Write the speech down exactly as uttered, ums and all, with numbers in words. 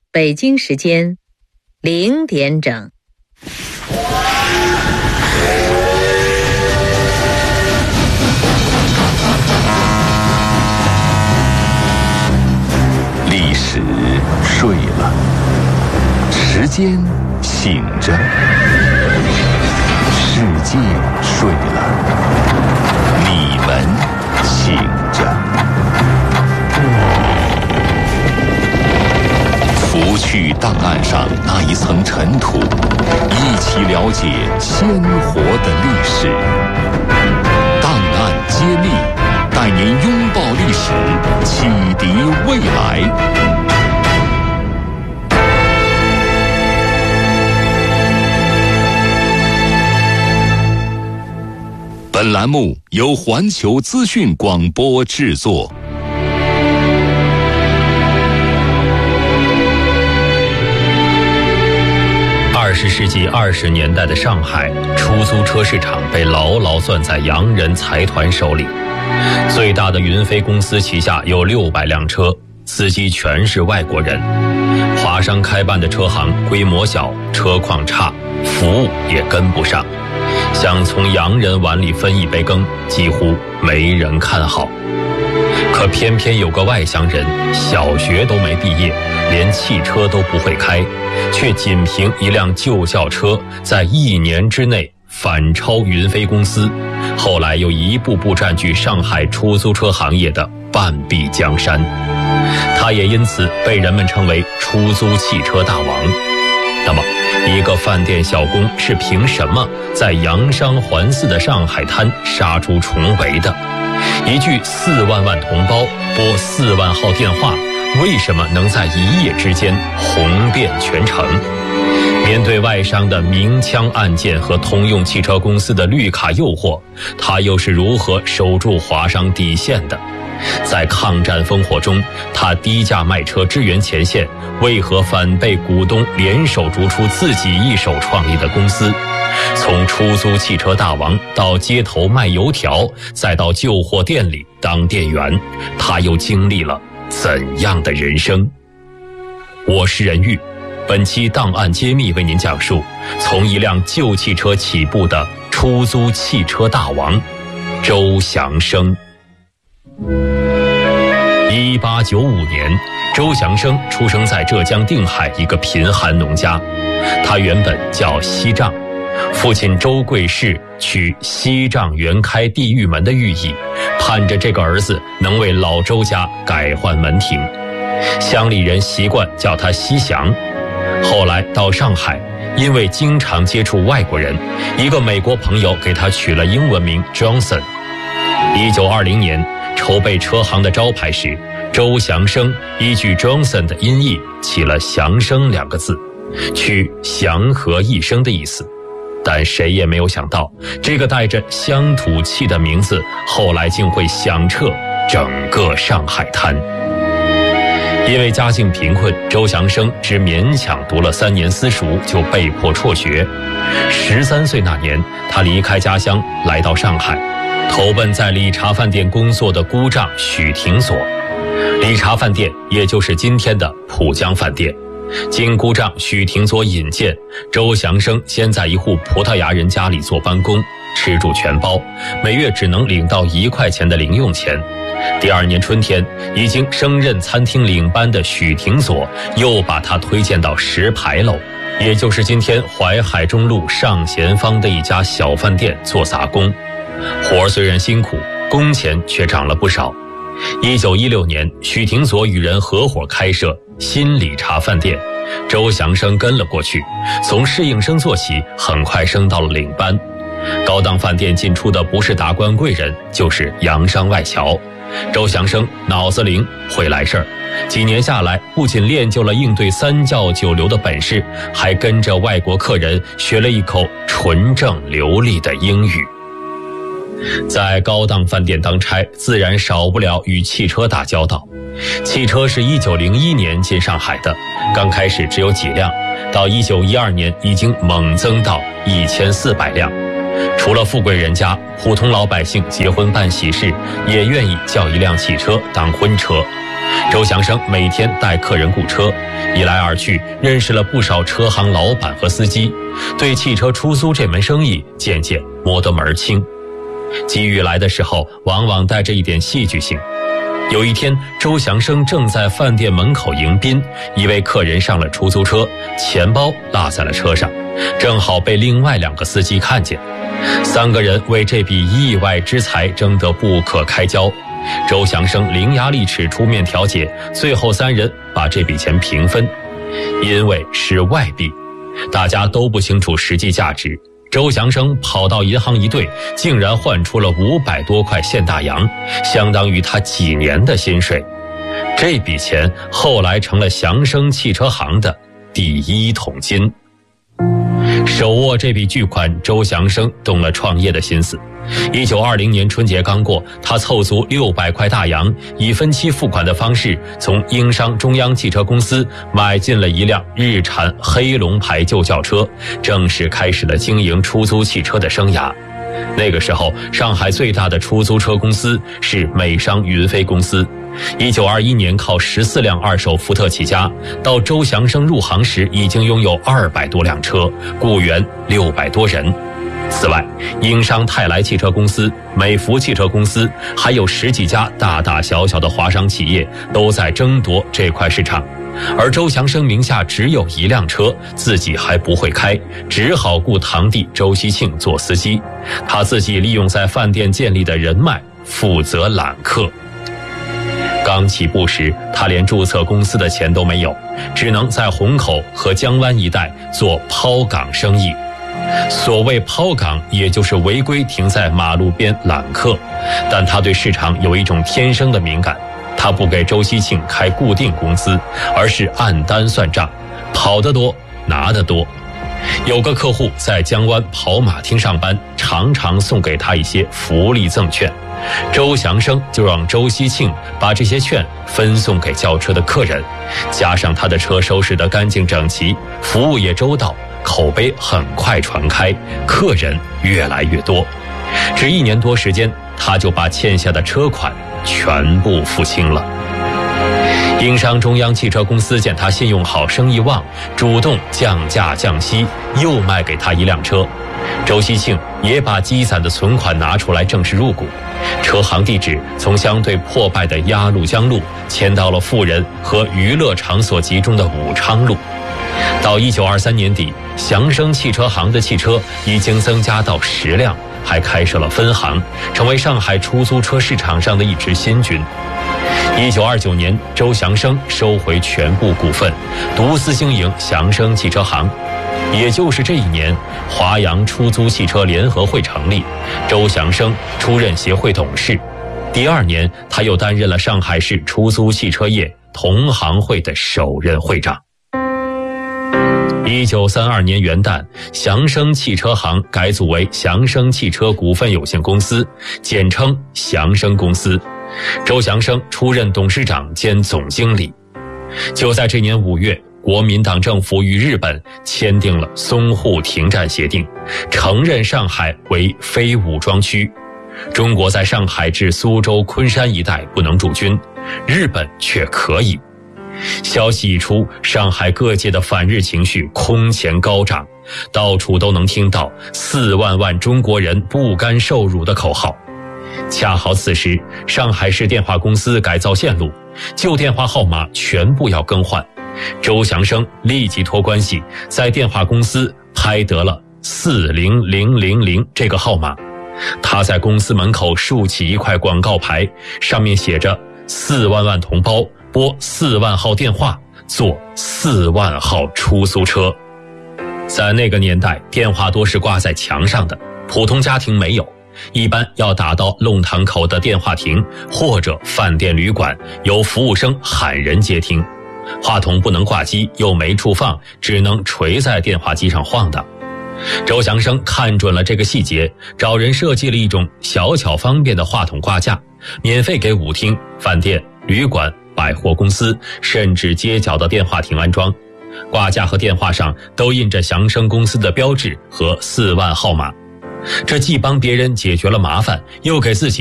北京时间零点整。 历史睡了，时间醒着，世界睡了，你们醒着。拂去档案上那一层尘土，一起了解鲜活的历史。档案揭秘，带您拥抱历史，启迪未来。本栏目由环球资讯广播制作。 二十世纪二十年代的上海，出租车市场被牢牢攥在洋人财团手里。最大的云飞公司旗下有六百辆车，司机全是外国人。华商开办的车行规模小，车况差，服务也跟不上。想从洋人碗里分一杯羹，几乎没人看好。可偏偏有个外乡人，小学都没毕业，连汽车都不会开，却仅凭一辆旧轿车，在一年之内反超云飞公司，后来又一步步占据上海出租车行业的半壁江山。他也因此被人们称为出租汽车大王。那么一个饭店小工是凭什么在洋商环伺的上海滩杀出重围的？一句四万万同胞拨四万号电话，为什么能在一夜之间红遍全城？面对外商的明枪暗箭和通用汽车公司的绿卡诱惑，他又是如何守住华商底线的？在抗战烽火中，他低价卖车支援前线，为何反被股东联手逐出自己一手创立的公司？从出租汽车大王到街头卖油条，再到旧货店里当店员，他又经历了怎样的人生？我是任玉，本期档案揭秘为您讲述从一辆旧汽车起步的出租汽车大王周祥生。一八九五年，周祥生出生在浙江定海一个贫寒农家，他原本叫西丈，父亲周贵士取西丈原开地狱门的寓意，盼着这个儿子能为老周家改换门庭。乡里人习惯叫他西祥。后来到上海，因为经常接触外国人，一个美国朋友给他取了英文名 Johnson。一九二零年筹备车行的招牌时，周祥生依据 Johnson 的音译起了祥生两个字，取祥和一生的意思。但谁也没有想到，这个带着乡土气的名字后来竟会响彻整个上海滩。因为家境贫困，周祥生只勉强读了三年私塾，就被迫辍学。十三岁那年，他离开家乡来到上海，投奔在理查饭店工作的姑丈许廷所。理查饭店也就是今天的浦江饭店。经姑丈许廷所引荐，周祥生先在一户葡萄牙人家里做班工，吃住全包，每月只能领到一块钱的零用钱。第二年春天，已经升任餐厅领班的许廷所又把他推荐到石牌楼，也就是今天淮海中路上咸坊的一家小饭店做杂工。活儿虽然辛苦，工钱却涨了不少。一九一六年，许廷所与人合伙开设新理查饭店，周祥生跟了过去，从侍应生做起，很快升到了领班。高档饭店进出的不是达官贵人，就是洋商外侨。周祥生脑子灵，会来事儿，几年下来，不仅练就了应对三教九流的本事，还跟着外国客人学了一口纯正流利的英语。在高档饭店当差，自然少不了与汽车打交道。汽车是一九零一年进上海的，刚开始只有几辆，到一九一二年已经猛增到一千四百辆。除了富贵人家，普通老百姓结婚办喜事也愿意叫一辆汽车当婚车。 周祥生每天带客人雇车，一来二去认识了不少车行老板和司机，对汽车出租这门生意渐渐摸得门儿清。机遇来的时候往往带着一点戏剧性。有一天，周祥生正在饭店门口迎宾，一位客人上了出租车，钱包落在了车上，正好被另外两个司机看见。三个人为这笔意外之财争得不可开交，周祥生伶牙俐齿出面调解，最后三人把这笔钱平分。因为是外币，大家都不清楚实际价值，周祥生跑到银行一兑，竟然换出了五百多块现大洋，相当于他几年的薪水。这笔钱后来成了祥生汽车行的第一桶金。手握这笔巨款，周祥生动了创业的心思。一九二零年春节刚过，他凑足六百块大洋，以分期付款的方式，从英商中央汽车公司买进了一辆日产黑龙牌旧轿车，正式开始了经营出租汽车的生涯。那个时候，上海最大的出租车公司是美商云飞公司。一九二一年靠十四辆二手福特起家，到周祥生入行时已经拥有二百多辆车，雇员六百多人。此外，英商泰来汽车公司、美孚汽车公司，还有十几家大大小小的华商企业都在争夺这块市场。而周祥生名下只有一辆车，自己还不会开，只好雇堂弟周锡庆做司机，他自己利用在饭店建立的人脉负责揽客。刚起步时，他连注册公司的钱都没有，只能在虹口和江湾一带做抛港生意。所谓抛港，也就是违规停在马路边揽客，但他对市场有一种天生的敏感，他不给周锡庆开固定工资，而是按单算账，跑得多拿得多。有个客户在江湾跑马厅上班，常常送给他一些福利赠券，周祥生就让周锡庆把这些券分送给叫车的客人，加上他的车收拾得干净整齐，服务也周到，口碑很快传开，客人越来越多。只一年多时间，他就把欠下的车款全部付清了。英商中央汽车公司见他信用好，生意旺，主动降价降息，又卖给他一辆车。周锡庆也把积攒的存款拿出来正式入股，车行地址从相对破败的鸭绿江路迁到了富人和娱乐场所集中的武昌路。到一九二三年底，祥生汽车行的汽车已经增加到十辆，还开设了分行，成为上海出租车市场上的一支新军。一九二九年，周祥生收回全部股份，独资经营祥生汽车行。也就是这一年，华阳出租汽车联合会成立，周祥生出任协会董事。第二年，他又担任了上海市出租汽车业同行会的首任会长。一九三二年元旦，祥生汽车行改组为祥生汽车股份有限公司，简称祥生公司。周祥生出任董事长兼总经理。就在这年五月，国民党政府与日本签订了淞沪停战协定，承认上海为非武装区。中国在上海至苏州、昆山一带不能驻军，日本却可以。消息一出，上海各界的反日情绪空前高涨，到处都能听到四万万中国人不甘受辱的口号。恰好此时，上海市电话公司改造线路，旧电话号码全部要更换。周祥生立即托关系，在电话公司拍得了四零零零零这个号码。他在公司门口竖起一块广告牌，上面写着四万万同胞拨四万号电话，坐四万号出租车。在那个年代，电话多是挂在墙上的，普通家庭没有，一般要打到弄堂口的电话亭或者饭店旅馆，由服务生喊人接听。话筒不能挂机，又没处放，只能垂在电话机上晃荡。周祥生看准了这个细节，找人设计了一种小巧方便的话筒挂架，免费给舞厅、饭店、旅馆、百货公司甚至街角的电话亭安装。挂架和电话上都印着祥生公司的标志和四万号码，这既帮别人解决了麻烦，又给自己